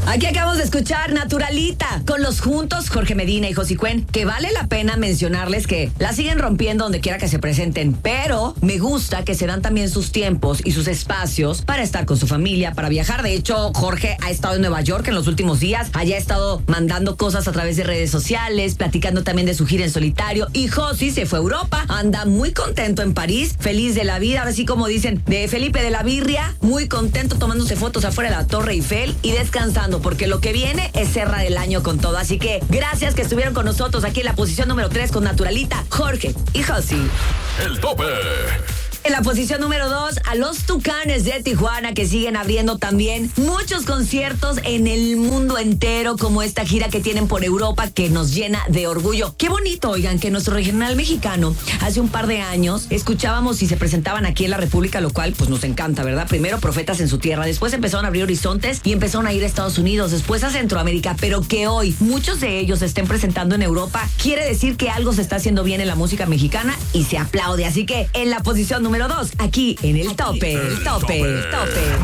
Aquí acabamos de escuchar Naturalita con los juntos Jorge Medina y Josicuen, que vale la pena mencionarles que la siguen rompiendo donde quiera que se presenten, pero me gusta que se dan también sus tiempos y sus espacios para estar con su familia, para viajar. De hecho, Jorge ha estado en Nueva York en los últimos días, allá ha estado mandando cosas a través de redes sociales, platicando también de su gira en solitario, y Josi se fue a Europa, anda muy contento en París, feliz de la vida, ahora sí como dicen, de Felipe de la Birria, muy contento tomándose fotos afuera de la Torre Eiffel y descansando, porque lo que viene es cerrar el año con todo. Así que gracias que estuvieron con nosotros aquí en la posición número 3 con Naturalita, Jorge y Josi. El tope. En la posición número 2, a los Tucanes de Tijuana, que siguen abriendo también muchos conciertos en el mundo entero, como esta gira que tienen por Europa, que nos llena de orgullo. Qué bonito, oigan, que nuestro regional mexicano, hace un par de años, escuchábamos y se presentaban aquí en la República, lo cual pues nos encanta, ¿verdad? Primero Profetas en su tierra, después empezaron a abrir horizontes y empezaron a ir a Estados Unidos, después a Centroamérica, pero que hoy muchos de ellos se estén presentando en Europa, quiere decir que algo se está haciendo bien en la música mexicana y se aplaude. Así que en la posición número 2, aquí en el tope, el tope, el tope.